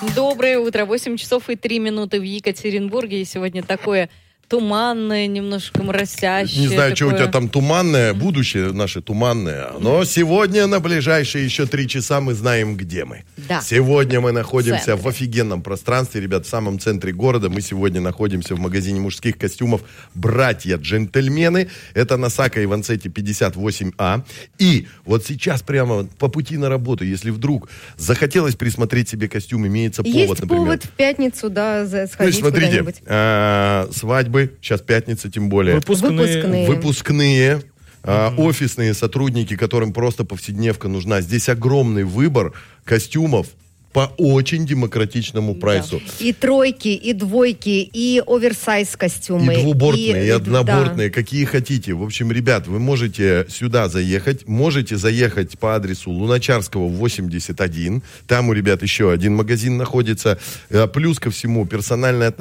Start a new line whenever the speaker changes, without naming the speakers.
Доброе утро. 8 часов и 3 минуты в Екатеринбурге. И сегодня такое туманное, немножко моросящее.
Не знаю,
такое...
что у тебя там туманное, будущее наше туманное. Но сегодня на ближайшие еще 3 часа мы знаем, где мы.
Да.
Сегодня мы находимся в офигенном пространстве, ребят, в самом центре города. Мы сегодня находимся в магазине мужских костюмов «Братья-джентльмены». Это на Сака Ивансете 58А. И вот сейчас прямо по пути на работу, если вдруг захотелось присмотреть себе костюм, имеется повод,
есть
например.
повод в пятницу, да, сходить
смотрите,
куда-нибудь.
свадьбы, сейчас пятница тем более.
Выпускные.
Офисные сотрудники, которым просто повседневка нужна. Здесь огромный выбор костюмов по очень демократичному прайсу.
Да. И тройки, и двойки, и оверсайз костюмы.
И двубортные, и однобортные, какие хотите. В общем, ребят, вы можете сюда заехать. Можете заехать по адресу Луначарского, 81. Там у ребят еще один магазин находится. Плюс ко всему, персональное отношение